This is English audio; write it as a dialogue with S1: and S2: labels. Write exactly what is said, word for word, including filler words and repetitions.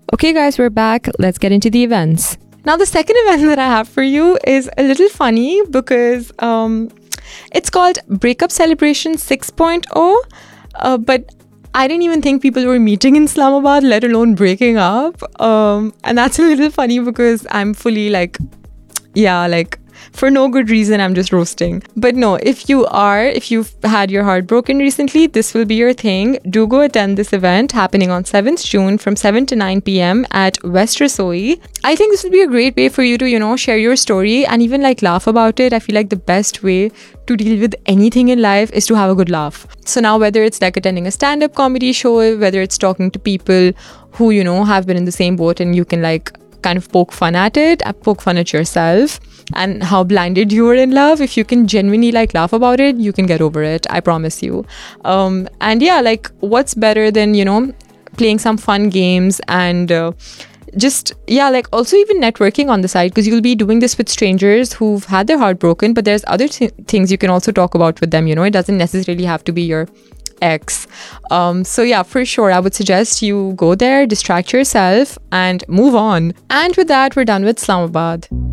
S1: Okay guys, we're back. Let's get into the events. Now the second event that I have for you is a little funny because um, it's called Breakup Celebration six point oh, uh, but I didn't even think people were meeting in Islamabad, let alone breaking up. Um, and that's a little funny because I'm fully like, yeah, like for no good reason, I'm just roasting. But no, if you are, if you've had your heart broken recently, this will be your thing. Do go attend this event happening on seventh June from seven to nine p.m. at West Rasoi. I think this will be a great way for you to, you know, share your story and even like laugh about it. I feel like the best way to deal with anything in life is to have a good laugh. So now whether it's like attending a stand-up comedy show, whether it's talking to people who, you know, have been in the same boat and you can like kind of poke fun at it, poke fun at yourself and how blinded you were in love. If you can genuinely like laugh about it, you can get over it. I promise you. Um, and yeah, like what's better than, you know, playing some fun games and uh, just, yeah, like also even networking on the side, because you'll be doing this with strangers who've had their heart broken, but there's other th- things you can also talk about with them. You know, it doesn't necessarily have to be your ex. Um, so yeah, for sure, I would suggest you go there, distract yourself and move on. And with that, we're done with Islamabad.